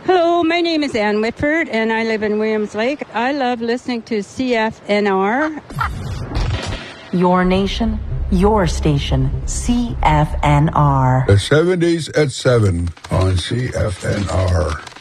Hello, my name is Ann Whitford, and I live in Williams Lake. I love listening to CFNR. Your nation, your station, CFNR. The 70s at 7 on CFNR.